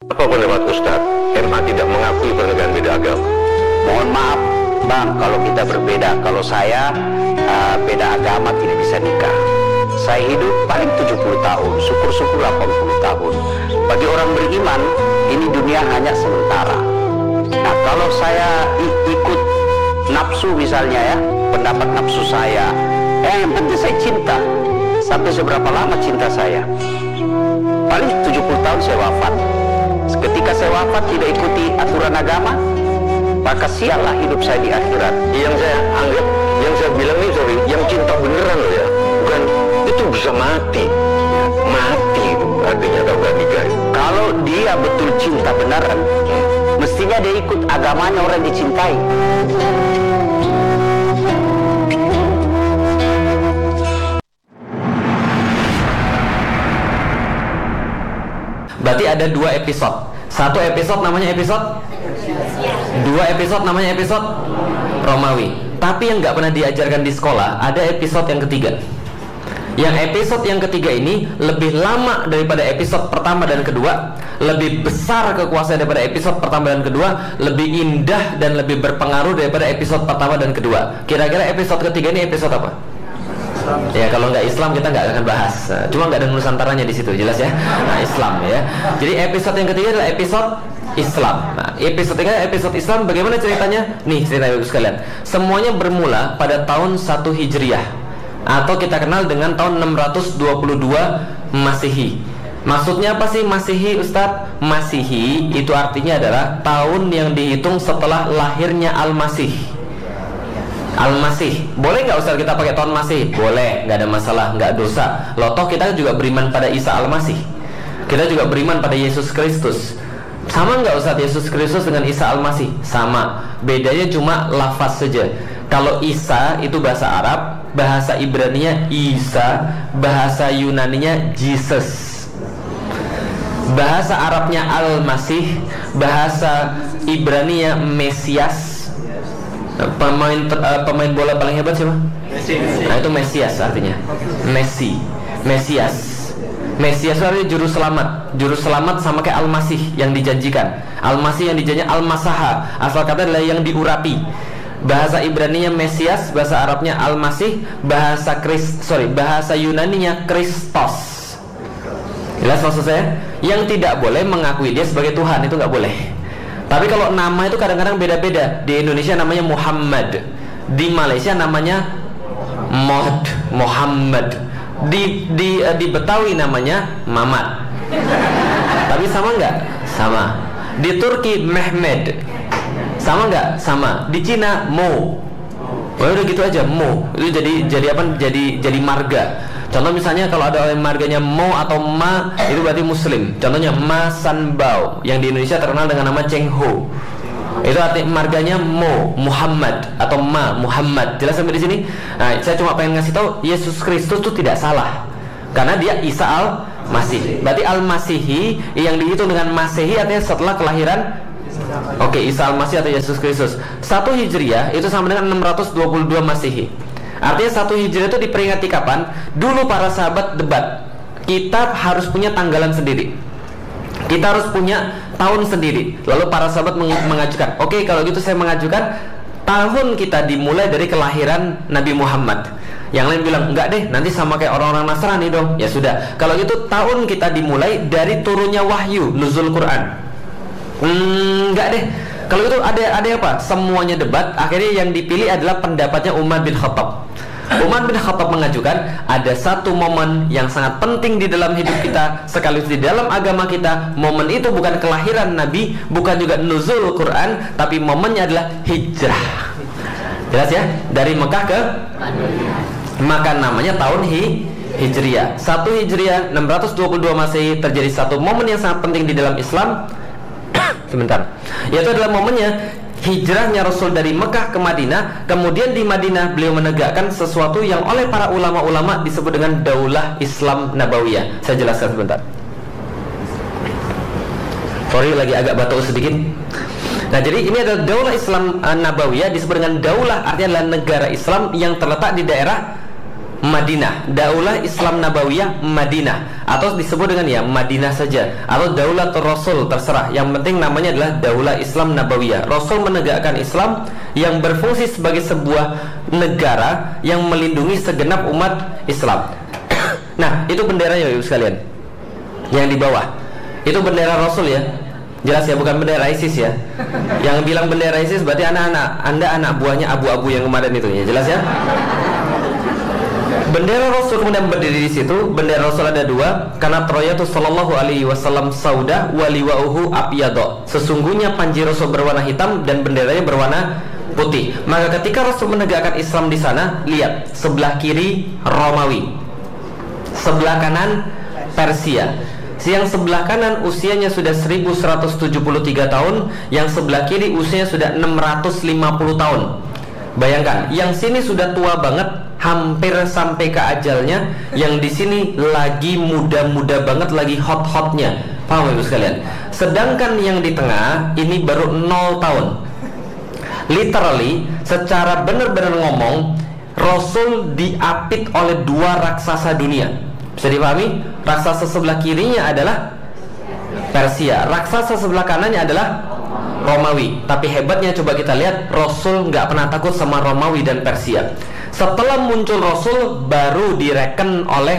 Apa pendapat Ustaz? MA tidak mengakui pernikahan beda agama. Mohon maaf Bang, kalau kita berbeda. Kalau saya beda agama tidak bisa nikah. Saya hidup paling 70 tahun, syukur-syukur 80 tahun. Bagi orang beriman, ini dunia hanya sementara. Nah, kalau saya ikut nafsu misalnya ya, pendapat nafsu saya, yang penting saya cinta. Sampai seberapa lama cinta saya? Paling 70 tahun saya wafat. Ketika saya wafat tidak ikuti aturan agama, maka siallah hidup saya di akhirat. Yang saya anggap, yang saya bilang ini sorry, yang cinta beneran loh ya, bukan itu bisa mati, mati itu artinya kalau nggak nikah. Kalau dia betul cinta beneran, mestinya dia ikut agamanya orang dicintai. Berarti ada 2 episode. Satu episode namanya episode, 2 episode namanya episode Romawi. Tapi yang nggak pernah diajarkan di sekolah, ada episode yang ketiga. Yang episode yang ketiga ini lebih lama daripada episode pertama dan kedua, lebih besar kekuasaan daripada episode pertama dan kedua, lebih indah dan lebih berpengaruh daripada episode pertama dan kedua. Kira-kira episode ketiga ini episode apa? Ya kalau nggak Islam kita nggak akan bahas. Cuma nggak ada nusantaranya di situ, jelas ya. Nah, Islam ya. Jadi episode yang ketiga adalah episode Islam. Nah, episode ketiga episode Islam. Bagaimana ceritanya? Nih ceritanya bagus sekalian. Semuanya bermula pada tahun 1 Hijriah atau kita kenal dengan tahun 622 Masehi. Maksudnya apa sih Masehi, Ustadz? Masehi itu artinya adalah tahun yang dihitung setelah lahirnya Al-Masih. Al-Masih, boleh nggak Ustaz kita pakai tahun Masih? Boleh, nggak ada masalah, nggak dosa. Loh toh kita juga beriman pada Isa Al-Masih. Kita juga beriman pada Yesus Kristus. Sama nggak Ustaz Yesus Kristus dengan Isa Al-Masih? Sama, bedanya cuma lafaz saja. Kalau Isa itu bahasa Arab, bahasa Ibraninya Isa, bahasa Yunaninya Jesus. Bahasa Arabnya Al-Masih, bahasa Ibraninya Mesias. Pemain bola paling hebat siapa? Messi. Nah itu Mesias artinya. Mesias itu artinya juru selamat. Juru selamat sama kayak Al-Masih yang dijanjikan. Al-Masih yang dijanjikan Al-Masaha. Asal kata adalah yang diurapi. Bahasa Ibraninya Mesias, bahasa Arabnya Al-Masih, bahasa Yunaninya Kristos. Jelas maksud saya? Yang tidak boleh mengakui dia sebagai Tuhan, itu nggak boleh. Tapi kalau nama itu kadang-kadang beda-beda. Di Indonesia namanya Muhammad, di Malaysia namanya Muhammad, di Betawi namanya Mamat. Tapi sama nggak? Sama. Di Turki Mehmed, sama nggak? Sama. Di Cina Mo. Oh, udah gitu aja Mo. Itu jadi apa? Jadi marga. Contoh misalnya kalau ada orang marganya Mo atau Ma, itu berarti Muslim. Contohnya Ma Sanbao, yang di Indonesia terkenal dengan nama Cheng Ho. Itu arti marganya Mo Muhammad atau Ma Muhammad. Jelas sampai di sini? Nah, saya cuma pengen ngasih tahu Yesus Kristus itu tidak salah, karena dia Isa Al-Masih. Berarti Al-Masihi yang dihitung dengan Masehi artinya setelah kelahiran Isa Al-Masih atau Yesus Kristus. 1 Hijriah itu sama dengan 622 Masehi. Artinya 1 Hijriah itu diperingati kapan? Dulu para sahabat debat, kita harus punya tanggalan sendiri, kita harus punya tahun sendiri. Lalu para sahabat mengajukan, oke, kalau gitu saya mengajukan tahun kita dimulai dari kelahiran Nabi Muhammad. Yang lain bilang, enggak deh, nanti sama kayak orang-orang Nasrani dong. Ya sudah, kalau gitu tahun kita dimulai dari turunnya wahyu, nuzul Quran. Enggak deh, kalau itu ada apa? Semuanya debat. Akhirnya yang dipilih adalah pendapatnya Umar bin Khattab. Umar bin Khattab mengajukan ada satu momen yang sangat penting di dalam hidup kita, sekaligus di dalam agama kita. Momen itu bukan kelahiran Nabi, bukan juga nuzul Quran, tapi momennya adalah hijrah. Jelas ya? Dari Mekah ke maka namanya tahun Hijriah. 1 Hijriah 622 Masehi terjadi satu momen yang sangat penting di dalam Islam. Sebentar, yaitu adalah momennya hijrahnya Rasul dari Mekah ke Madinah. Kemudian di Madinah beliau menegakkan sesuatu yang oleh para ulama-ulama disebut dengan Daulah Islam Nabawiyah. Saya jelaskan sebentar. Sorry, lagi agak batuk sedikit. Nah, jadi ini adalah Daulah Islam Nabawiyah, disebut dengan Daulah artinya adalah negara Islam yang terletak di daerah Madinah, Daulah Islam Nabawiyah Madinah, atau disebut dengan ya Madinah saja, atau Daulatul Rasul, terserah. Yang penting namanya adalah Daulah Islam Nabawiyah. Rasul menegakkan Islam yang berfungsi sebagai sebuah negara yang melindungi segenap umat Islam. Nah, itu benderanya Ibu sekalian. Yang di bawah itu bendera Rasul ya. Jelas ya, bukan bendera ISIS ya. Yang bilang bendera ISIS berarti Anda anak buahnya abu-abu yang kemarin itu ya. Jelas ya. Bendera Rasul kemudian berdiri di situ. Bendera Rasul ada dua, karena Troya itu sallallahu alaihi wasallam sauda waliwauhu abyado. Sesungguhnya panji Rasul berwarna hitam dan benderanya berwarna putih. Maka ketika Rasul menegakkan Islam di sana, lihat sebelah kiri Romawi, sebelah kanan Persia. Yang sebelah kanan usianya sudah 1173 tahun, yang sebelah kiri usianya sudah 650 tahun. Bayangkan, yang sini sudah tua banget, hampir sampai ke ajalnya, yang di sini lagi muda-muda banget, lagi hot-hotnya. Paham Ibu sekalian? Sedangkan yang di tengah ini baru 0 tahun. Literally, secara benar-benar ngomong, Rasul diapit oleh dua raksasa dunia. Bisa dipahami? Raksasa sebelah kirinya adalah Persia, raksasa sebelah kanannya adalah Romawi. Tapi hebatnya coba kita lihat, Rasul nggak pernah takut sama Romawi dan Persia. Setelah muncul Rasul baru direken oleh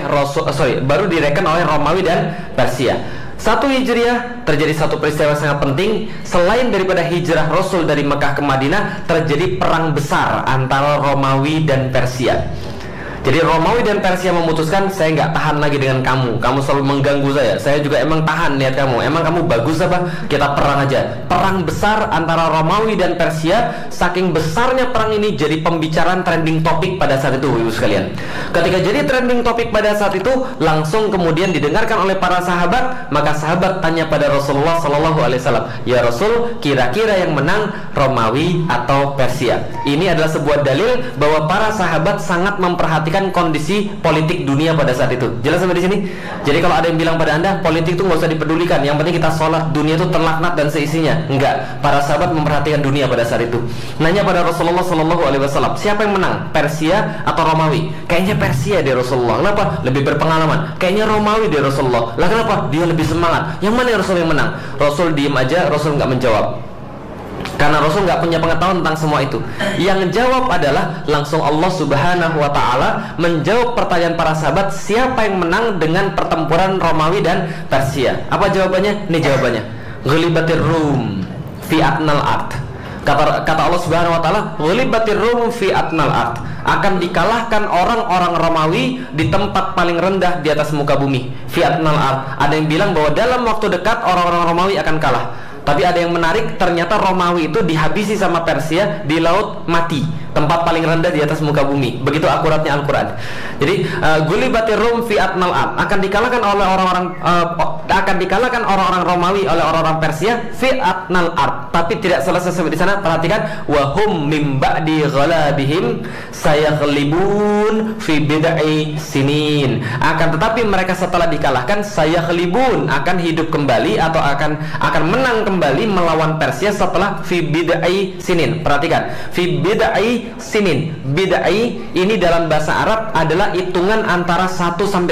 Romawi dan Persia. 1 Hijriah terjadi satu peristiwa sangat penting. Selain daripada hijrah Rasul dari Mekah ke Madinah, terjadi perang besar antara Romawi dan Persia. Jadi Romawi dan Persia memutuskan, saya nggak tahan lagi dengan kamu. Kamu selalu mengganggu saya. Saya juga emang tahan lihat kamu. Emang kamu bagus apa? Kita perang aja. Perang besar antara Romawi dan Persia. Saking besarnya perang ini jadi pembicaraan trending topik pada saat itu, Ibu sekalian. Ketika jadi trending topik pada saat itu, langsung kemudian didengarkan oleh para sahabat. Maka sahabat tanya pada Rasulullah Sallallahu Alaihi Wasallam, ya Rasul, kira-kira yang menang Romawi atau Persia? Ini adalah sebuah dalil bahwa para sahabat sangat memperhatikan kondisi politik dunia pada saat itu. Jelas sampai di sini? Jadi kalau ada yang bilang pada Anda politik itu nggak usah dipedulikan, yang penting kita sholat, dunia itu terlaknat dan seisinya. Enggak. Para sahabat memperhatikan dunia pada saat itu. Nanya pada Rasulullah Sallallahu Alaihi Wasallam, siapa yang menang? Persia atau Romawi? Kayaknya Persia deh Rasulullah. Kenapa? Lebih berpengalaman. Kayaknya Romawi deh Rasulullah. Lah kenapa? Dia lebih semangat. Yang mana Rasul yang menang? Rasul diem aja, Rasul nggak menjawab. Karena Rasul nggak punya pengetahuan tentang semua itu. Yang jawab adalah langsung Allah Subhanahu wa Ta'ala menjawab pertanyaan para sahabat, siapa yang menang dengan pertempuran Romawi dan Persia? Apa jawabannya? Ini jawabannya. Ghulibatir Rum fi adnal ard. Kata Allah Subhanahu wa Ta'ala, Ghulibatir Rum fi adnal ard. Akan dikalahkan orang-orang Romawi di tempat paling rendah di atas muka bumi. Fi adnal ard. Ada yang bilang bahwa dalam waktu dekat orang-orang Romawi akan kalah. Tapi ada yang menarik, ternyata Romawi itu dihabisi sama Persia di Laut Mati, tempat paling rendah di atas muka bumi. Begitu akuratnya Al-Quran. Jadi Ghulibatir Rum fi adnal ard, akan dikalahkan orang-orang Romawi oleh orang-orang Persia fi adnal ard. Tapi tidak selesai sampai di sana. Perhatikan, wa hum mim ba'di ghalabihim sayaghlibun fi bid'i sinin. Akan tetapi mereka setelah dikalahkan sayaghlibun, akan hidup kembali atau akan menang kembali melawan Persia setelah fi bid'i sinin. Perhatikan, fi bid'i sinin. Bid'i ini dalam bahasa Arab adalah hitungan antara 1 sampai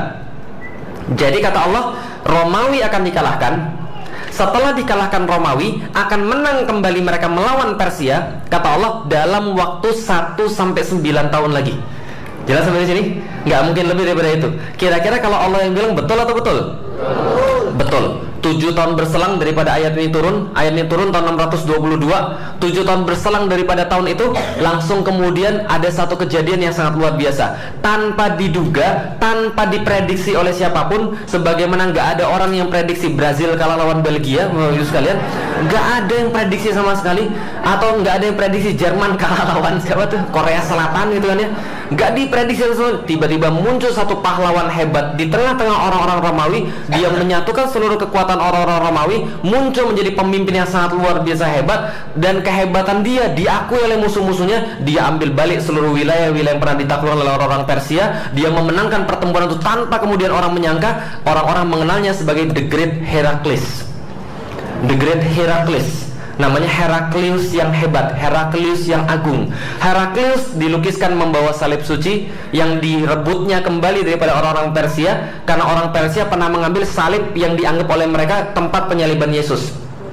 9. Jadi kata Allah, Romawi akan dikalahkan. Setelah dikalahkan Romawi, akan menang kembali mereka melawan Persia, kata Allah, dalam waktu 1 sampai 9 tahun lagi. Jelas sampai di sini? Nggak mungkin lebih daripada itu. Kira-kira kalau Allah yang bilang betul atau betul? Betul. 7 tahun berselang daripada ayat ini turun tahun 622. 7 tahun berselang daripada tahun itu, langsung kemudian ada satu kejadian yang sangat luar biasa, tanpa diduga, tanpa diprediksi oleh siapapun. Sebagaimana nggak ada orang yang prediksi Brazil kalah lawan Belgia, menurut sekalian, nggak ada yang prediksi sama sekali. Atau nggak ada yang prediksi Jerman kalah lawan siapa tuh, Korea Selatan gitu kan ya. Nggak diprediksi. Tiba-tiba muncul satu pahlawan hebat di tengah-tengah orang-orang Romawi. Dia menyatukan seluruh kekuatan orang-orang Romawi, muncul menjadi pemimpin yang sangat luar biasa hebat. Dan kehebatan dia diakui oleh musuh-musuhnya. Dia ambil balik seluruh wilayah-wilayah yang pernah ditaklukkan oleh orang-orang Persia. Dia memenangkan pertempuran itu tanpa kemudian orang menyangka. Orang-orang mengenalnya sebagai The Great Heracles. The Great Heracles. namanya Heraklius yang hebat, Heraklius yang agung. Heraklius dilukiskan membawa salib suci yang direbutnya kembali daripada orang-orang Persia, karena orang Persia pernah mengambil salib yang dianggap oleh mereka tempat penyaliban Yesus.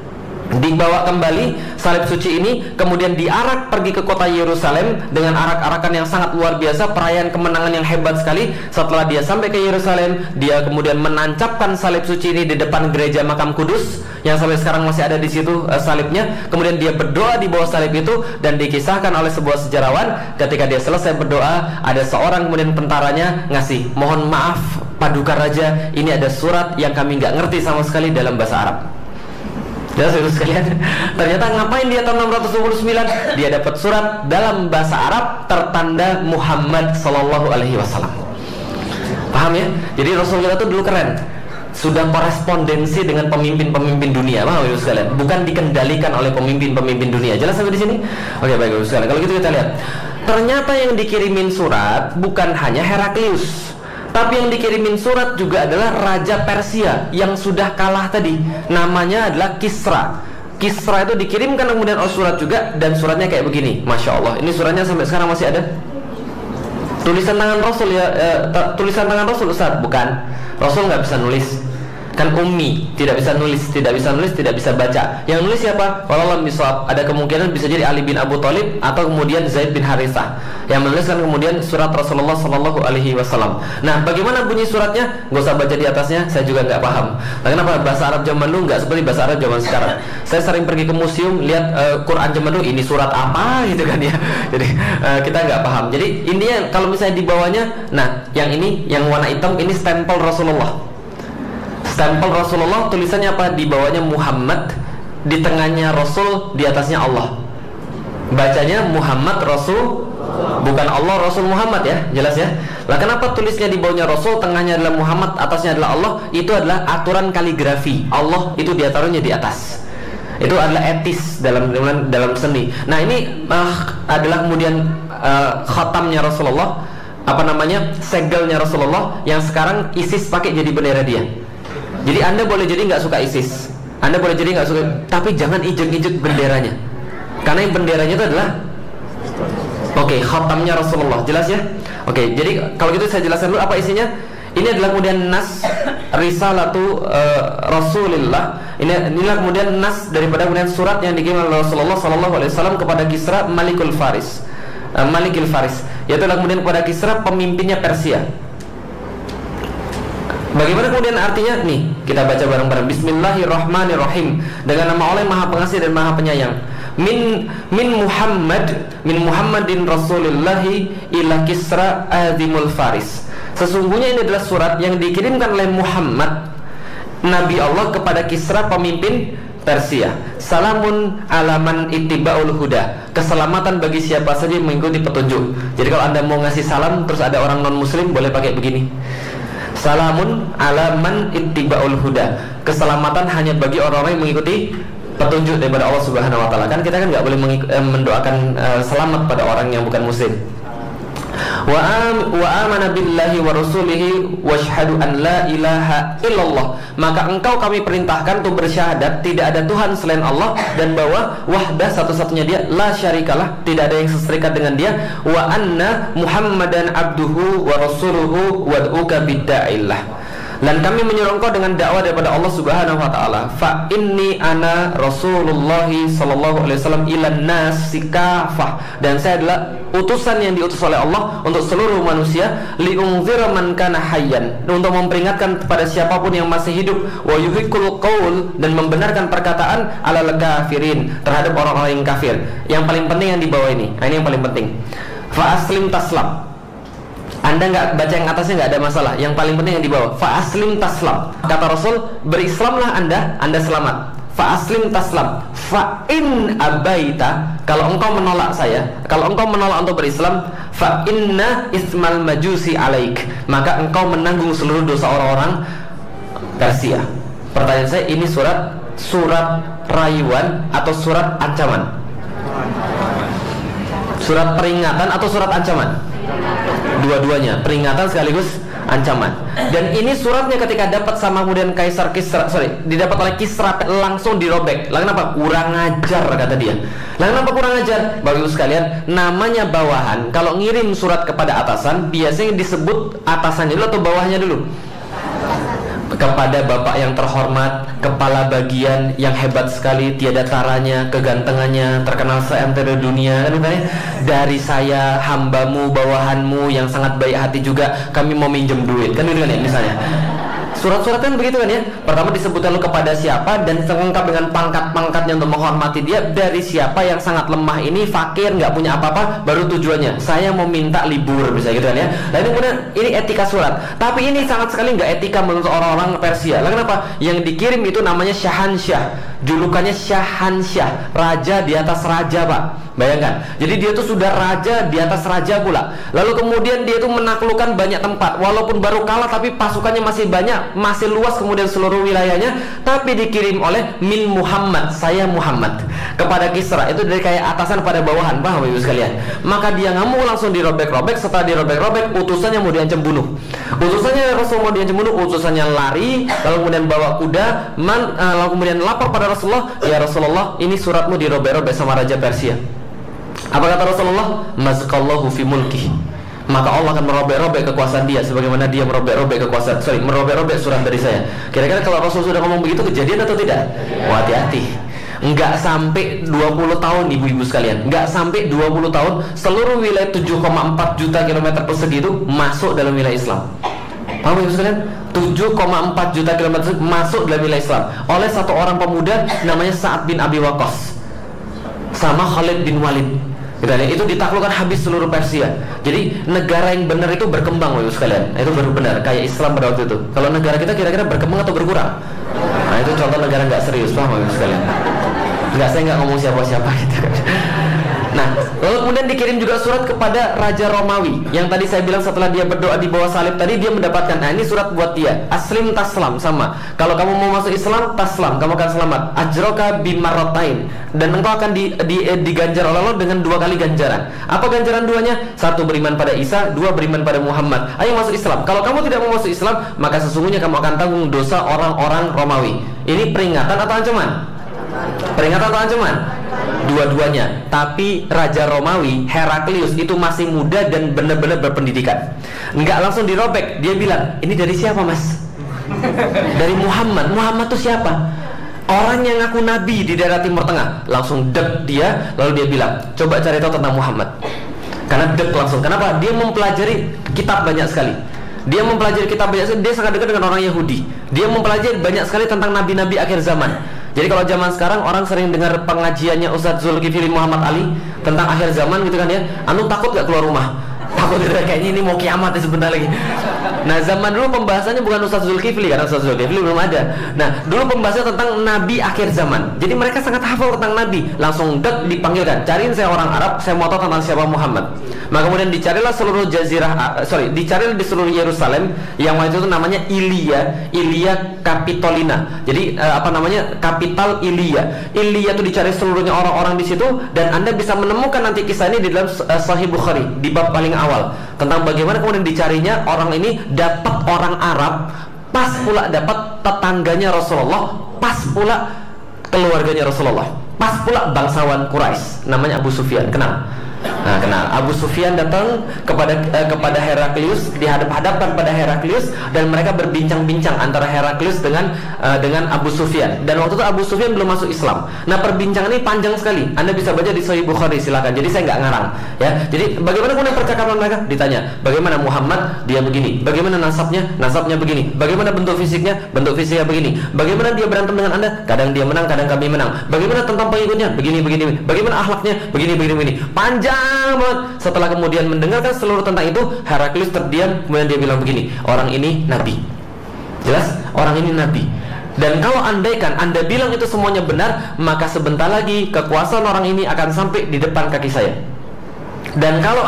Dibawa kembali salib suci ini, kemudian diarak pergi ke kota Yerusalem dengan arak-arakan yang sangat luar biasa, perayaan kemenangan yang hebat sekali. Setelah dia sampai ke Yerusalem, dia kemudian menancapkan salib suci ini di depan gereja Makam Kudus yang sampai sekarang masih ada di situ salibnya. Kemudian dia berdoa di bawah salib itu, dan dikisahkan oleh sebuah sejarawan ketika dia selesai berdoa, ada seorang kemudian tentaranya ngasih, mohon maaf Paduka Raja, ini ada surat yang kami nggak ngerti sama sekali dalam bahasa Arab. Ya saudara sekalian, ternyata ngapain dia tahun 629? Dia dapat surat dalam bahasa Arab tertanda Muhammad Sallallahu Alaihi Wasallam. Paham ya? Jadi Rasul kita tuh dulu keren, sudah korespondensi dengan pemimpin-pemimpin dunia. Paham ya sekalian? Bukan dikendalikan oleh pemimpin-pemimpin dunia. Jelas sampai di sini? Oke, baik sekalian. Kalau gitu kita lihat, ternyata yang dikirimin surat bukan hanya Heraklius, tapi yang dikirimin surat juga adalah Raja Persia yang sudah kalah tadi. Namanya adalah Kisra. Kisra itu dikirimkan kemudian surat juga, dan suratnya kayak begini. Masya Allah, ini suratnya sampai sekarang masih ada. Tulisan tangan Rasul ya, tulisan tangan Rasul Ustaz? Bukan. Rasul nggak bisa nulis, kan ummi, tidak bisa nulis, tidak bisa baca. Yang nulis siapa? Wallahu bisawab. Ada kemungkinan bisa jadi Ali bin Abu Thalib atau kemudian Zaid bin Harithah yang menuliskan kemudian surat Rasulullah Sallallahu Alaihi Wasallam. Nah, bagaimana bunyi suratnya? Gak usah baca di atasnya, saya juga nggak paham. Nah, kenapa bahasa Arab zaman dulu nggak seperti bahasa Arab zaman sekarang? Saya sering pergi ke museum, lihat Quran zaman dulu, ini surat apa gitu kan ya. Jadi kita nggak paham. Jadi intinya kalau misalnya di bawahnya, nah yang ini yang warna hitam ini stempel Rasulullah. Stempel Rasulullah, tulisannya apa? Di bawahnya Muhammad, di tengahnya Rasul, di atasnya Allah. Bacanya Muhammad Rasul, bukan Allah Rasul Muhammad ya, jelas ya. Lah kenapa tulisnya di bawahnya Rasul, tengahnya adalah Muhammad, atasnya adalah Allah? Itu adalah aturan kaligrafi. Allah itu dia taruhnya di atas. Itu adalah etis dalam seni. Nah ini adalah kemudian khatamnya Rasulullah, apa namanya, segelnya Rasulullah yang sekarang ISIS pakai jadi bendera dia. Jadi Anda boleh jadi nggak suka ISIS, Anda boleh jadi nggak suka, tapi jangan injek-injek benderanya, karena yang benderanya itu adalah khatamnya Rasulullah. Jelas ya? Jadi kalau gitu saya jelaskan dulu apa isinya. Ini adalah kemudian nas risalatu Rasulillah. Inilah kemudian nas daripada kemudian surat yang dikirim oleh Rasulullah Sallallahu Alaihi Wasallam kepada Kisra Malikul Faris, Malikul Faris, yaitu kemudian kepada Kisra pemimpinnya Persia. Bagaimana kemudian artinya? Nih, kita baca bareng-bareng. Bismillahirrahmanirrahim. Dengan nama Allah Maha Pengasih dan Maha Penyayang. Min Muhammadin Rasulillahi ila Kisra Azimul Faris. Sesungguhnya ini adalah surat yang dikirimkan oleh Muhammad, Nabi Allah, kepada Kisra pemimpin Persia. Salamun alaman ittiba'ul huda. Keselamatan bagi siapa saja yang mengikuti petunjuk. Jadi kalau Anda mau ngasih salam terus ada orang non muslim, boleh pakai begini. Salamun alaman ittiba'ul huda. Keselamatan hanya bagi orang-orang yang mengikuti petunjuk daripada Allah Subhanahu wa taala. Kan kita kan enggak boleh mendoakan selamat pada orang yang bukan muslim. Wa amana billahi wa rasulihi washhadu an la ilaha illallah. Maka engkau kami perintahkan untuk bersyahadat tidak ada Tuhan selain Allah, dan bahwa wahdah satu-satunya dia, la syarikalah, tidak ada yang seserikat dengan dia, wa anna Muhammadan abduhu wa rasuluhu wad'uka bidda'illah. Dan kami menyuruh engkau dengan dakwah daripada Allah Subhanahu wa taala. Fa inni ana Rasulullah sallallahu alaihi wasallam ilan nasi kafah. Dan saya adalah utusan yang diutus oleh Allah untuk seluruh manusia, liunzira man kana hayyan, untuk memperingatkan kepada siapapun yang masih hidup, wa yuhiqqul qaul, dan membenarkan perkataan alal kafirin, terhadap orang-orang yang kafir. Yang paling penting yang di bawah ini. Nah, ini yang paling penting. Fa aslim taslam. Anda nggak baca yang atasnya nggak ada masalah. Yang paling penting yang di bawah. Fa aslim taslam. Kata Rasul, berislamlah Anda selamat. Fa aslim taslam. Fa in abaita, kalau engkau menolak saya, kalau engkau menolak untuk berislam, fa inna ismal majusi alaik, maka engkau menanggung seluruh dosa orang-orang Persia. Pertanyaan saya, ini surat rayuan atau surat ancaman? Surat peringatan atau surat ancaman? Dua-duanya, peringatan sekaligus Ancaman. Dan ini suratnya ketika dapat sama kemudian Kaisar Kisra, didapat oleh Kisra, langsung dirobek. Lalu kenapa? Kurang ajar, kata dia. Lalu kenapa kurang ajar? Bapak Ibu sekalian, namanya bawahan. Kalau ngirim surat kepada atasan, biasanya disebut atasannya dulu atau bawahnya dulu? Kepada bapak yang terhormat, kepala bagian yang hebat sekali, tiada taranya, kegantengannya, terkenal seantero dunia, kan katanya, dari saya hambamu, bawahanmu yang sangat baik hati juga, kami mau minjem duit, kan gitu kan ya, misalnya. Surat-surat kan begitu kan ya. Pertama disebutkan lu kepada siapa dan lengkap dengan pangkat-pangkatnya untuk menghormati dia. Dari siapa yang sangat lemah ini, fakir, nggak punya apa-apa, baru tujuannya saya mau minta libur, bisa gitu kan ya. Lalu kemudian ini etika surat. Tapi ini sangat sekali nggak etika menurut orang-orang Persia. Lalu kenapa? Yang dikirim itu namanya Syahansyah. Julukannya Syahansyah, raja di atas raja, Pak. Bayangkan, jadi dia itu sudah raja di atas raja pula. Lalu kemudian dia itu menaklukkan banyak tempat. Walaupun baru kalah tapi pasukannya masih banyak, masih luas kemudian seluruh wilayahnya. Tapi dikirim oleh Min Muhammad, saya Muhammad, kepada Kisra. Itu dari kayak atasan pada bawahan, paham Ibu sekalian? Maka dia ngamuk langsung dirobek-robek. Setelah dirobek-robek, utusannya mau diancam bunuh. Utusannya Rasul mau diancam bunuh, utusannya lari. Lalu kemudian bawa kuda, lalu kemudian lapor pada Rasulullah, ya Rasulullah, ini suratmu dirobek-robek sama Raja Persia. Apa kata Rasulullah? Mazqallahu fi mulki. Maka Allah akan merobek-robek kekuasaan dia sebagaimana dia merobek-robek merobek-robek surat dari saya. Kira-kira kalau Rasul sudah ngomong begitu, kejadian atau tidak? Wah, hati-hati. Enggak sampai 20 tahun ibu-ibu sekalian, enggak sampai 20 tahun seluruh wilayah 7,4 juta kilometer persegi itu masuk dalam wilayah Islam. Paham ibu sekalian? 7,4 juta kilometer masuk dalam wilayah Islam oleh satu orang pemuda namanya Sa'ad bin Abi Waqqas sama Khalid bin Walid. Itu ditaklukkan habis seluruh Persia. Jadi negara yang benar itu berkembang, Ibu sekalian. Itu baru benar, kayak Islam pada waktu itu. Kalau negara kita kira-kira berkembang atau berkurang? Nah, itu contoh negara nggak serius, paham Ibu sekalian? Saya nggak ngomong siapa-siapa gitu. Nah, lalu kemudian dikirim juga surat kepada Raja Romawi. Yang tadi saya bilang setelah dia berdoa di bawah salib tadi, dia mendapatkan, nah ini surat buat dia. Aslim taslam, sama. Kalau kamu mau masuk Islam, taslam, kamu akan selamat. Ajroka bimarrotain. Dan engkau akan diganjar oleh Allah dengan 2 kali ganjaran. Apa ganjaran duanya? 1 beriman pada Isa, 2 beriman pada Muhammad. Ayo masuk Islam. Kalau kamu tidak mau masuk Islam, maka sesungguhnya kamu akan tanggung dosa orang-orang Romawi. Ini peringatan atau ancaman? Peringatan atau ancaman? Dua-duanya. Tapi Raja Romawi Heraklius itu masih muda dan benar-benar berpendidikan. Enggak langsung dirobek. Dia bilang, ini dari siapa mas? Dari Muhammad. Muhammad itu siapa? Orang yang ngaku nabi di daerah Timur Tengah. Langsung dek dia. Lalu dia bilang, coba cari tahu tentang Muhammad. Karena dek langsung. Kenapa? Dia mempelajari kitab banyak sekali. Dia mempelajari kitab banyak sekali. Dia sangat dekat dengan orang Yahudi. Dia mempelajari banyak sekali tentang nabi-nabi akhir zaman. Jadi kalau zaman sekarang orang sering dengar pengajiannya Ustadz Zulkifli Muhammad Ali tentang akhir zaman gitu kan ya, takut gak keluar rumah? Takut gitu, kayaknya ini mau kiamat ya sebentar lagi. Nah, zaman dulu pembahasannya bukan Ustadz Zulkifli, karena Ustadz Zulkifli belum ada. Nah, dulu pembahasannya tentang Nabi akhir zaman. Jadi mereka sangat hafal tentang Nabi. Langsung dipanggilkan, cariin saya orang Arab, saya mau tahu tentang siapa Muhammad. Maka kemudian dicarilah seluruh dicarilah di seluruh Yerusalem yang waktu itu namanya Ilia Capitolina. Jadi kapital Ilia. Ilia itu dicari seluruhnya orang-orang di situ, dan Anda bisa menemukan nanti kisah ini di dalam Sahih Bukhari di bab paling awal tentang bagaimana kemudian dicarinya orang ini, dapat orang Arab, pas pula dapat tetangganya Rasulullah, pas pula keluarganya Rasulullah, pas pula bangsawan Quraisy namanya Abu Sufyan. Kenal? Nah, kenal. Abu Sufyan datang kepada Heraklius, dihadap-hadapkan pada Heraklius, dan mereka berbincang-bincang antara Heraklius dengan Abu Sufyan. Dan waktu itu Abu Sufyan belum masuk Islam. Nah, perbincangan ini panjang sekali. Anda bisa baca di Sahih Bukhari, silakan. Jadi saya nggak ngarang, ya. Jadi bagaimana kemudian percakapan mereka? Ditanya, bagaimana Muhammad? Dia begini. Bagaimana nasabnya? Nasabnya begini. Bagaimana bentuk fisiknya? Bentuk fisiknya begini. Bagaimana dia berantem dengan Anda? Kadang dia menang, kadang kami menang. Bagaimana tentang pengikutnya? Begini. Bagaimana akhlaknya? Begini. Panjang banget. Setelah kemudian mendengarkan seluruh tentang itu, Heraklius terdiam. Kemudian dia bilang begini, orang ini nabi. Jelas? Orang ini nabi. Dan kalau andaikan Anda bilang itu semuanya benar, maka sebentar lagi kekuasaan orang ini akan sampai di depan kaki saya. Dan kalau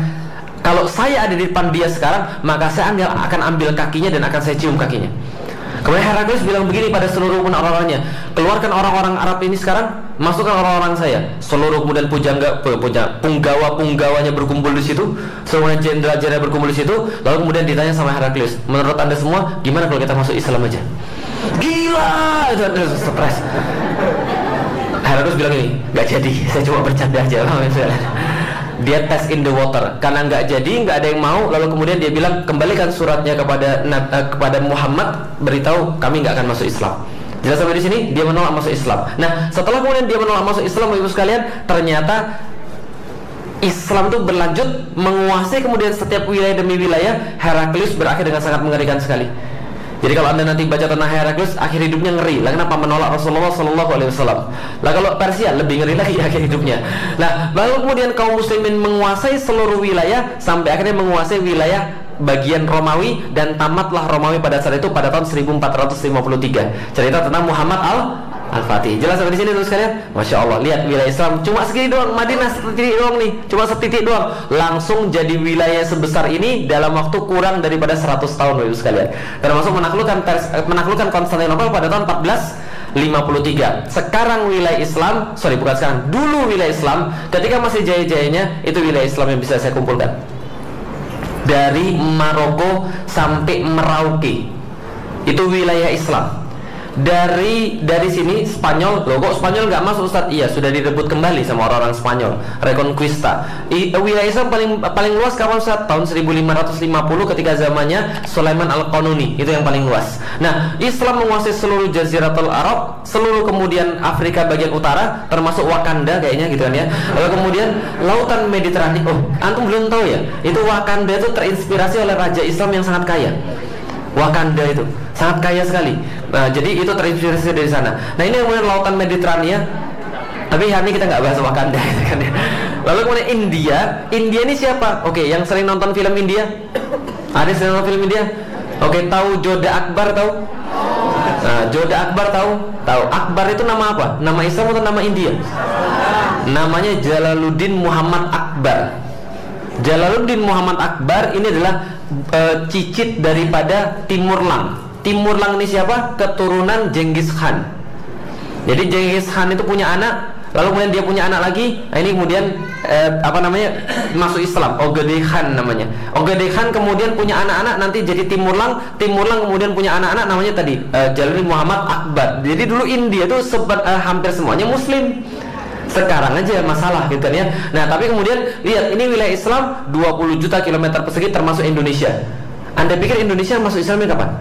saya ada di depan dia sekarang, maka saya akan ambil kakinya dan akan saya cium kakinya. Kemudian Heraklius bilang begini pada seluruh orang-orangnya, keluarkan orang-orang Arab ini sekarang, masukkan orang-orang saya. Seluruh kemudian punggawa-punggawanya berkumpul di situ, semua jenderal-jenderal berkumpul di situ. Lalu kemudian ditanya sama Heraklius, menurut anda semua gimana kalau kita masuk Islam aja? Gila, itu stres. Heraklius bilang ini, nggak jadi, saya cuma bercanda aja. Dia test in the water, karena nggak jadi, nggak ada yang mau. Lalu kemudian dia bilang, kembalikan suratnya kepada Muhammad, beritahu kami nggak akan masuk Islam. Jelas sampai di sini, dia menolak masuk Islam. Nah, setelah kemudian dia menolak masuk Islam, ibu sekalian, ternyata Islam itu berlanjut menguasai kemudian setiap wilayah demi wilayah. Heraklius berakhir dengan sangat mengerikan sekali. Jadi kalau anda nanti baca tentang Heraklius, akhir hidupnya ngeri. Lah kenapa menolak Rasulullah SAW? Lah kalau Persia lebih ngeri lagi akhir hidupnya. Nah, lalu kemudian kaum muslimin menguasai seluruh wilayah sampai akhirnya menguasai wilayah bagian Romawi, dan tamatlah Romawi pada saat itu pada tahun 1453. Cerita tentang Muhammad Al-Fatih. Jelas sampai di sini terus sekalian? Masya Allah, lihat wilayah Islam cuma segini doang, Madinah setitik doang nih, cuma setitik doang, langsung jadi wilayah sebesar ini dalam waktu kurang daripada 100 tahun, Bapak Ibu sekalian. Termasuk menaklukkan Konstantinopel pada tahun 1453. Sekarang wilayah Islam, bukan sekarang, dulu wilayah Islam ketika masih jaya-jayanya itu wilayah Islam yang bisa saya kumpulkan. Dari Maroko sampai Merauke itu wilayah Islam. Dari sini Spanyol, loh kok Spanyol nggak masuk Ustaz? Iya, sudah direbut kembali sama orang-orang Spanyol, Reconquista. Wilayah Islam paling luas kapan Ustaz? Tahun 1550 ketika zamannya Sulaiman Al-Qanuni, itu yang paling luas. Nah, Islam menguasai seluruh Jaziratul Arab, seluruh kemudian Afrika bagian utara, termasuk Wakanda kayaknya gitu kan ya. Lalu kemudian lautan Mediterania. Oh, antum belum tahu ya? Itu Wakanda itu terinspirasi oleh raja Islam yang sangat kaya. Wakanda itu sangat kaya sekali. Nah, jadi itu terinspirasi dari sana. Nah, ini kemudian lautan Mediterania. Tapi hari ini kita nggak bahas Wakanda kan ya. Lalu kemudian India ini siapa? Oke, yang sering nonton film India? Ada sering nonton film India? Oke, tahu Joda Akbar tahu? Nah, Joda Akbar tahu? Tahu. Akbar itu nama apa? Nama Islam atau nama India? Namanya Jalaluddin Muhammad Akbar. Jalaluddin Muhammad Akbar ini adalah cicit daripada Timurlang. Timurlang ini siapa? Keturunan Genghis Khan. Jadi Genghis Khan itu punya anak, lalu kemudian dia punya anak lagi. Nah, ini kemudian masuk Islam. Ogedei Khan namanya. Ogedei Khan kemudian punya anak-anak, nanti jadi Timurlang. Timurlang kemudian punya anak-anak, namanya tadi Jalaluddin Muhammad Akbar. Jadi dulu India itu hampir semuanya Muslim. Sekarang aja masalah gitu kan ya. Nah, tapi kemudian lihat, ini wilayah Islam 20 juta kilometer persegi termasuk Indonesia. Anda pikir Indonesia masuk Islamnya kapan?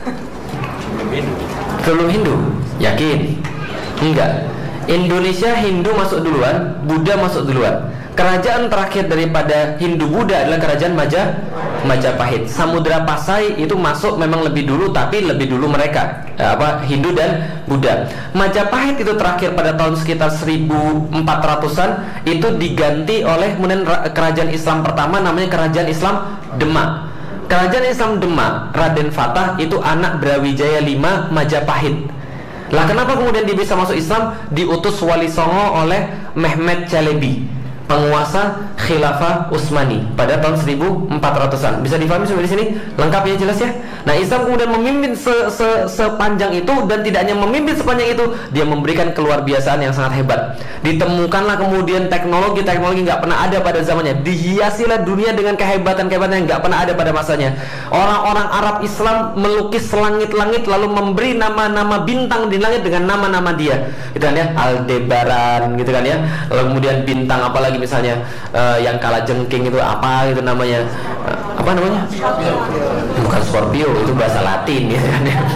Sebelum Hindu? Yakin? Enggak. Indonesia Hindu masuk duluan, Buddha masuk duluan. Kerajaan terakhir daripada Hindu Buddha adalah kerajaan Majapahit. Samudra Pasai itu masuk memang lebih dulu, tapi lebih dulu mereka Hindu dan Buddha. Majapahit itu terakhir pada tahun sekitar 1400-an, itu diganti oleh kemudian kerajaan Islam pertama, namanya kerajaan Islam Demak. Kerajaan Islam Demak, Raden Fatah itu anak Brawijaya V Majapahit. Lah kenapa kemudian dia bisa masuk Islam? Diutus Wali Songo oleh Mehmed Chalebi, penguasa Khilafah Utsmani pada tahun 1400-an. Bisa difahami sampai di sini? Lengkap ya, jelas ya? Nah, Islam kemudian memimpin sepanjang itu, dan tidak hanya memimpin sepanjang itu, dia memberikan keluar biasaan yang sangat hebat. Ditemukanlah kemudian teknologi nggak pernah ada pada zamannya. Dihiasilah dunia dengan kehebatan-kehebatan yang nggak pernah ada pada masanya. Orang-orang Arab Islam melukis langit-langit, lalu memberi nama-nama bintang di langit dengan nama-nama dia, gitu kan ya? Aldebaran, gitu kan ya? Lalu kemudian bintang apalagi misalnya yang kala jengking itu apa gitu namanya, apa namanya? Bukan Scorpio, itu bahasa Latin ya kan ya.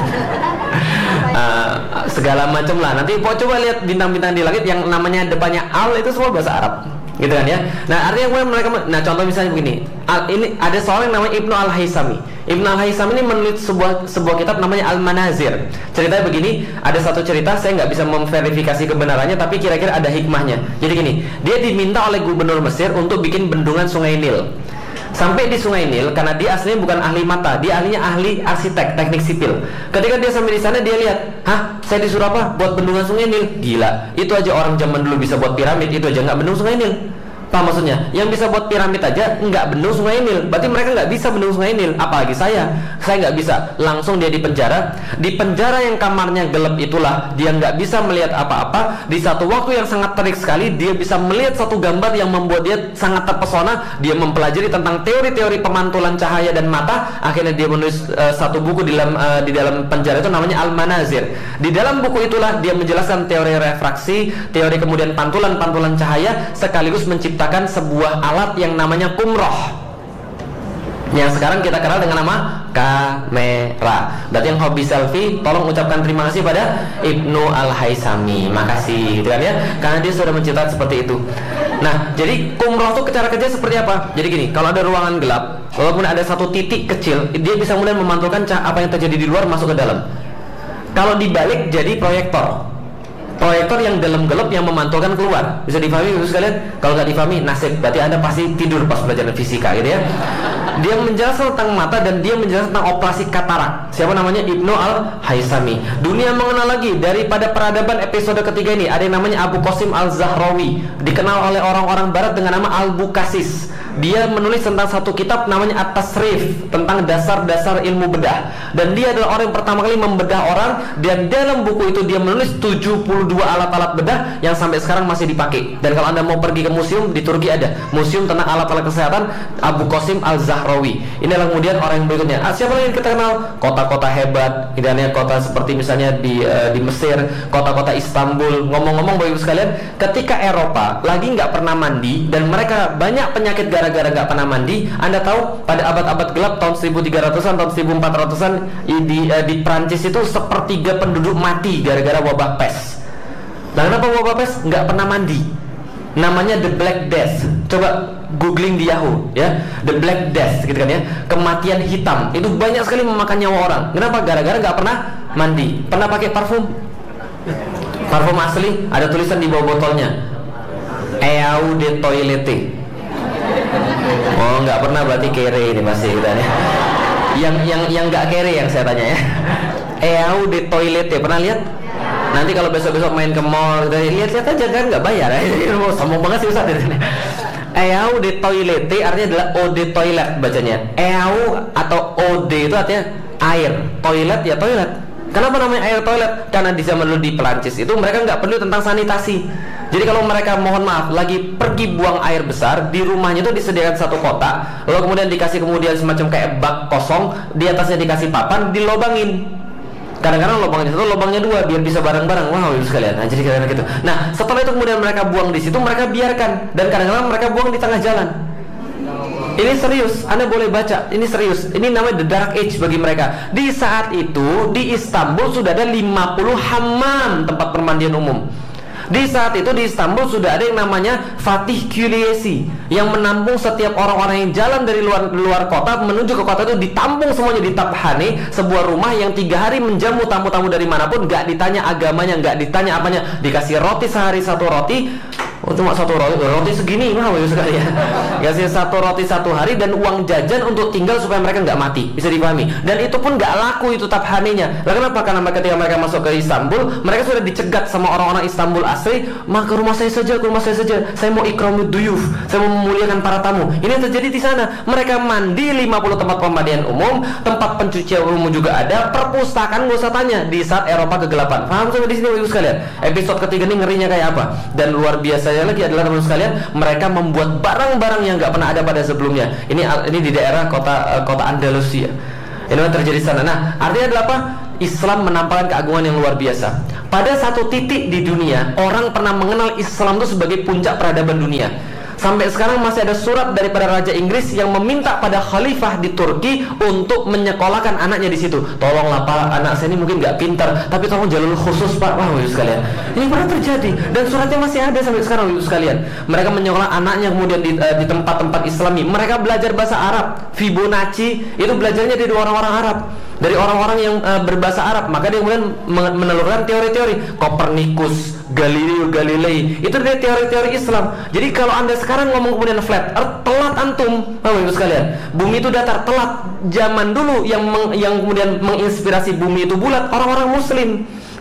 Segala macam lah. Nanti coba lihat bintang-bintang di langit yang namanya depannya Al, itu semua bahasa Arab, gitu kan ya. Nah, artinya mereka, nah contoh misalnya begini, ini ada seorang yang namanya Ibnu Al-Haisami. Ibnu Al-Haisami ini menulis sebuah kitab namanya Al-Manazir. Ceritanya begini, ada satu cerita, saya nggak bisa memverifikasi kebenarannya, tapi kira-kira ada hikmahnya. Jadi gini, dia diminta oleh gubernur Mesir untuk bikin bendungan Sungai Nil. Sampai di Sungai Nil, karena dia aslinya bukan ahli mata, dia ahli arsitek, teknik sipil. Ketika dia sampai di sana, dia lihat, saya disuruh apa? Buat bendungan Sungai Nil. Gila, itu aja orang zaman dulu bisa buat piramid, itu aja nggak bendung Sungai Nil. Apa maksudnya? Yang bisa buat piramid aja nggak bendung Sungai Nil. Berarti mereka nggak bisa bendung Sungai Nil. Apalagi saya nggak bisa. Langsung dia dipenjara. Di penjara yang kamarnya gelap itulah dia nggak bisa melihat apa-apa. Di satu waktu yang sangat terik sekali, dia bisa melihat satu gambar yang membuat dia sangat terpesona. Dia mempelajari tentang teori-teori pemantulan cahaya dan mata. Akhirnya dia menulis satu buku di dalam penjara itu namanya Al-Manazir. Di dalam buku itulah dia menjelaskan teori refraksi, teori kemudian pantulan cahaya, sekaligus menciptakan sebuah alat yang namanya kumroh, yang sekarang kita kenal dengan nama kamera. Berarti yang hobi selfie, tolong ucapkan terima kasih pada Ibnu Al-Haythami. Makasih, gitu kan ya, karena dia sudah menciptakan seperti itu. Nah, jadi kumroh itu cara kerja seperti apa? Jadi gini, kalau ada ruangan gelap, walaupun ada satu titik kecil, dia bisa kemudian memantulkan apa yang terjadi di luar masuk ke dalam. Kalau dibalik jadi proyektor yang dalam gelap yang memantulkan keluar. Bisa difahami Ibu sekalian? Kalau nggak difahami, nasib. Berarti Anda pasti tidur pas pelajaran fisika gitu ya. Dia menjelaskan tentang mata dan dia menjelaskan tentang operasi katarak. Siapa namanya? Ibnu Al-Haythami. Dunia mengenal lagi daripada peradaban episode ketiga ini. Ada yang namanya Abu Qasim Al-Zahrawi, dikenal oleh orang-orang barat dengan nama Al-Bukasis. Dia menulis tentang satu kitab namanya At-Tasrif, tentang dasar-dasar ilmu bedah. Dan dia adalah orang yang pertama kali membedah orang. Dan dalam buku itu dia menulis 72 alat-alat bedah yang sampai sekarang masih dipakai. Dan kalau Anda mau pergi ke museum, di Turki ada museum tentang alat-alat kesehatan Abu Qasim Al-Zahrawi. Inilah kemudian orang yang berikutnya. Siapa lagi yang kita kenal? Kota-kota hebat, idealnya kota seperti misalnya di Mesir, kota-kota Istanbul. Ngomong-ngomong Bapak Ibu sekalian, ketika Eropa lagi nggak pernah mandi dan mereka banyak penyakit gara-gara nggak pernah mandi, Anda tahu pada abad-abad gelap tahun 1300-an, tahun 1400-an di Prancis itu sepertiga penduduk mati gara-gara wabah pes. Nah, kenapa wabah pes? Nggak pernah mandi. Namanya The Black Death. Coba googling di Yahoo ya, The Black Death gitu kan ya, kematian hitam. Itu banyak sekali memakan nyawa orang. Kenapa? Gara-gara nggak pernah mandi. Pernah pakai parfum? Parfum asli, ada tulisan di bawah botolnya, Eau de Toilette. Oh, nggak pernah, berarti kere ini masih gitu ya. Yang nggak kere yang saya tanya ya. Eau de Toilette, pernah lihat? Nanti kalau besok-besok main ke mall, lihat-lihat aja kan, nggak bayar. Sombong banget sih Ustaz. Eau de Toilette artinya adalah eau de toilet bacanya. Eau atau eau de itu artinya air, toilet ya toilet. Kenapa namanya air toilet? Karena di zaman dulu di Perancis itu mereka nggak peduli tentang sanitasi. Jadi kalau mereka, mohon maaf, lagi pergi buang air besar, di rumahnya itu disediakan satu kotak, lalu kemudian dikasih kemudian semacam kayak bak kosong, di atasnya dikasih papan, dilobangin. Kadang-kadang lubangnya satu, lubangnya dua, biar bisa bareng-bareng. Wow, Ibu sekalian. Nah, jadi kadang-kadang gitu. Nah, setelah itu kemudian mereka buang di situ, mereka biarkan, dan kadang-kadang mereka buang di tengah jalan. Ini serius, Anda boleh baca. Ini serius. Ini namanya the dark age bagi mereka. Di saat itu di Istanbul sudah ada 50 hammam, tempat permandian umum. Di saat itu di Istanbul sudah ada yang namanya Fatih Külliyesi, yang menampung setiap orang-orang yang jalan dari luar kota menuju ke kota itu, ditampung semuanya di Taphane, sebuah rumah yang 3 hari menjamu tamu-tamu dari manapun, nggak ditanya agamanya, nggak ditanya apanya, dikasih roti sehari 1 roti. Oh, cuma 1 roti segini, mah sekali ya. Kasih 1 roti 1 hari dan uang jajan untuk tinggal supaya mereka nggak mati. Bisa dipahami. Dan itu pun nggak laku itu Taphanenya. Lah kenapa? Karena ketika mereka masuk ke Istanbul, mereka sudah dicegat sama orang-orang Istanbul asli. Mah ke rumah saya saja, ke rumah saya saja. Saya mau ikramud duyuf. Saya mau memuliakan para tamu. Ini yang terjadi di sana. Mereka mandi 50 tempat pemandian umum, tempat pencucian umum juga ada, perpustakaan nggak usah tanya. Di saat Eropa kegelapan. Paham sampai di sini Ibu sekalian? Episode ketiga ini ngerinya kayak apa? Dan luar biasa lagi adalah teman sekalian, mereka membuat barang-barang yang nggak pernah ada pada sebelumnya. Ini di daerah kota Andalusia. Ini yang terjadi di sana. Nah, artinya adalah apa? Islam menampakkan keagungan yang luar biasa. Pada satu titik di dunia, orang pernah mengenal Islam itu sebagai puncak peradaban dunia. Sampai sekarang masih ada surat daripada Raja Inggris yang meminta pada khalifah di Turki untuk menyekolahkan anaknya di situ. Tolonglah Pak, anak saya ini mungkin nggak pintar, tapi tolong jalur khusus Pak. Wah, Ibu sekalian, ini pernah terjadi dan suratnya masih ada sampai sekarang Ibu sekalian. Mereka menyekolahkan anaknya kemudian di tempat-tempat Islami. Mereka belajar bahasa Arab. Fibonacci itu belajarnya dari orang-orang Arab, dari orang-orang yang berbahasa Arab. Maka dia kemudian menelurkan teori-teori Kopernikus, Galileo Galilei, itu dari teori-teori Islam. Jadi kalau Anda sekarang ngomong kemudian flat earth, telat antum, Ibu sekalian. Bumi itu datar, telat. Zaman dulu yang kemudian menginspirasi bumi itu bulat, orang-orang Muslim.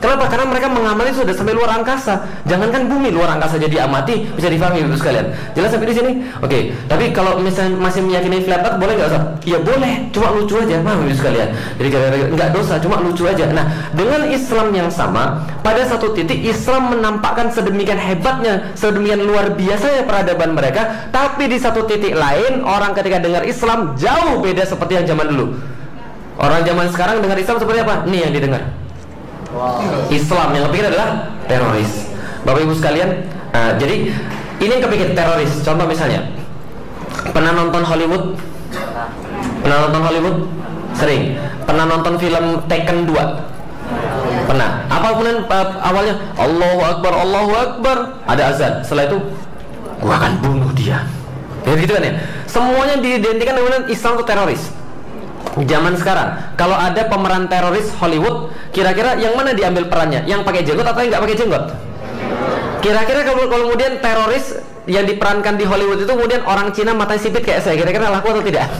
Kenapa? Karena mereka mengamati sudah sampai luar angkasa. Jangankan bumi, luar angkasa jadi amati, bisa difahami Ibu sekalian. Jelas sampai di sini? Oke. Tapi kalau misalnya masih meyakini flat earth, boleh nggak Ustaz? Ya boleh, cuma lucu aja, paham Ibu sekalian. Jadi nggak dosa, cuma lucu aja. Nah, dengan Islam yang sama, pada satu titik Islam menampakkan sedemikian hebatnya, sedemikian luar biasanya peradaban mereka. Tapi di satu titik lain, orang ketika dengar Islam jauh beda seperti yang zaman dulu. Orang zaman sekarang dengar Islam seperti apa? Nih yang didengar. Islam yang kepikir adalah teroris. Bapak Ibu sekalian, jadi ini yang kepikir teroris. Contoh misalnya, pernah nonton Hollywood? Pernah nonton Hollywood? Sering. Pernah nonton film Taken 2? Pernah. Apa kemudian awalnya Allahu Akbar, Allahu Akbar, ada azan. Setelah itu, gua akan bunuh dia. Ya gitu kan ya. Semuanya diidentikan dengan Islam itu teroris. Zaman sekarang, kalau ada pemeran teroris Hollywood, kira-kira yang mana diambil perannya? Yang pakai jenggot atau yang nggak pakai jenggot? Kira-kira kalau kemudian teroris yang diperankan di Hollywood itu kemudian orang Cina matanya sipit kayak saya, kira-kira laku atau tidak?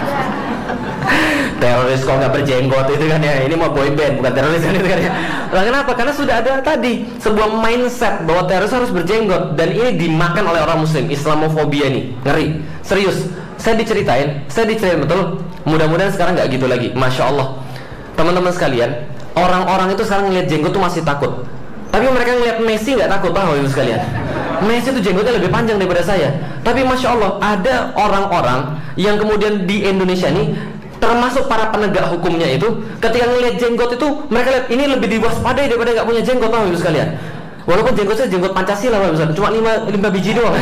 Teroris kok nggak berjenggot itu kan ya, ini mau boy band bukan teroris kan itu kan ya. Nah, kenapa? Karena sudah ada tadi sebuah mindset bahwa teroris harus berjenggot, dan ini dimakan oleh orang Muslim. Islamofobia ini ngeri, serius. Saya diceritain betul. Mudah-mudahan sekarang nggak gitu lagi. Masya Allah, teman-teman sekalian, orang-orang itu sekarang ngeliat jenggot tuh masih takut. Tapi mereka ngeliat Messi nggak takut, paham Ibu sekalian? Messi itu jenggotnya lebih panjang daripada saya. Tapi Masya Allah, ada orang-orang yang kemudian di Indonesia ini, termasuk para penegak hukumnya itu, ketika ngeliat jenggot itu, mereka lihat ini lebih diwaspadai daripada nggak punya jenggot, paham Ibu sekalian? Walaupun jenggot saya jenggot Pancasila, Pak, cuma 5 biji doang.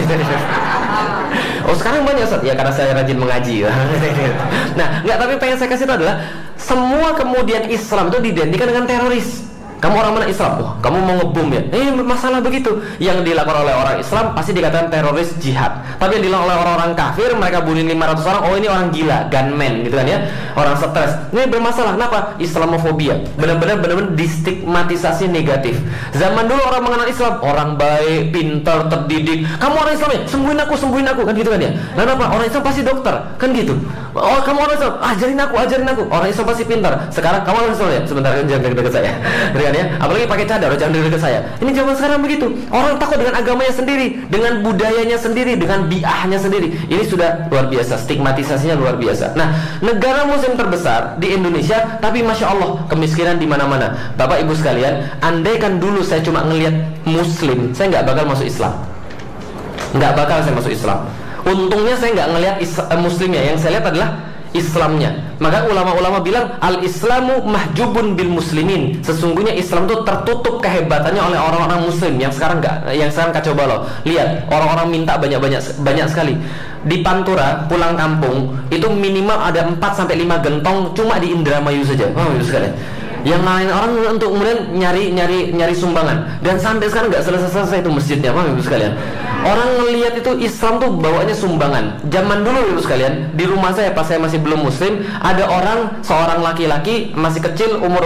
Oh sekarang banyak Ustaz, ya karena saya rajin mengaji. Nah, nggak, tapi pengen saya kasih itu adalah semua kemudian Islam itu diidentikan dengan teroris. Kamu orang mana Islam? Wah, kamu mau ngebom ya? Masalah begitu. Yang dilakukan oleh orang Islam pasti dikatakan teroris jihad. Tapi yang dilakukan oleh orang-orang kafir, mereka bunuh 500 orang, oh ini orang gila, gunman gitu kan ya. Orang stres. Ini bermasalah. Kenapa? Islamofobia. Benar-benar distigmatisasi negatif. Zaman dulu orang mengenal Islam, orang baik, pintar, terdidik. Kamu orang Islam ya? Sembuhin aku kan gitu kan ya. Nah, kenapa? Orang Islam pasti dokter, kan gitu. Oh, kamu orang Islam, ajarin aku. Orang Islam pasti pintar. Sekarang kamu orang Islam ya? Sebentar, jangan dekat saya. Ya, apalagi pakai cadar, jangan dekat saya. Ini zaman sekarang begitu. Orang takut dengan agamanya sendiri, dengan budayanya sendiri, dengan biahnya sendiri. Ini sudah luar biasa, stigmatisasinya luar biasa. Nah, negara Muslim terbesar di Indonesia, tapi Masya Allah kemiskinan di mana-mana. Bapak Ibu sekalian, andaikan dulu saya cuma ngelihat Muslim, saya nggak bakal masuk Islam. Nggak bakal saya masuk Islam. Untungnya saya nggak ngelihat Muslimnya, yang saya lihat adalah Islamnya. Maka ulama-ulama bilang al-Islamu mahjubun bil muslimin. Sesungguhnya Islam itu tertutup kehebatannya oleh orang-orang Muslim. Yang sekarang enggak, yang sekarang kacau balau. Lihat, orang-orang minta banyak sekali. Di Pantura, pulang kampung, itu minimal ada 4-5 gentong cuma di Indramayu saja. Oh, itu sekalian. Yang lain orang untuk kemudian nyari sumbangan, dan sampai sekarang nggak selesai itu masjidnya, paham Ibu sekalian? Orang ngelihat itu Islam tuh bawanya sumbangan. Zaman dulu Ibu sekalian, di rumah saya pas saya masih belum Muslim, ada seorang laki-laki masih kecil, umur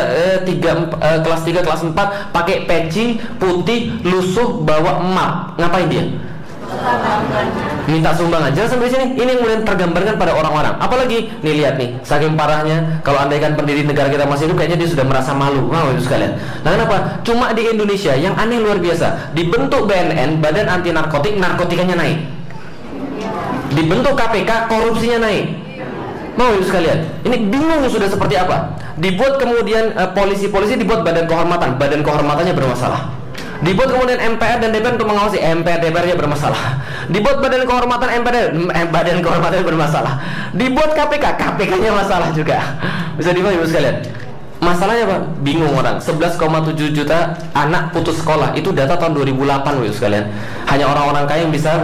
kelas 3 kelas 4, pakai peci putih lusuh, bawa map. Ngapain dia? Minta sumbangan. Jelas sampai sini. Ini yang kemudian tergambarkan pada orang-orang. Apalagi nih, lihat nih, saking parahnya. Kalau andaikan pendiri negara kita masih hidup, kayaknya dia sudah merasa malu. Wow, itu sekalian. Nah, kenapa? Cuma di Indonesia yang aneh luar biasa. Dibentuk BNN, Badan Anti Narkotik, narkotikanya naik. Dibentuk KPK, korupsinya naik. Mau itu sekalian. Ini bingung sudah seperti apa. Dibuat kemudian polisi-polisi dibuat badan kehormatannya bermasalah. Dibuat kemudian MPR dan DPR untuk mengawasi, MPR DPR-nya bermasalah. Dibuat badan kehormatan MPR, badan kehormatannya bermasalah. Dibuat KPK-nya masalah juga. Bisa dipahami Ibu sekalian. Masalahnya apa? Bingung orang. 11,7 juta anak putus sekolah. Itu data tahun 2008 Ibu sekalian. Hanya orang-orang kaya yang bisa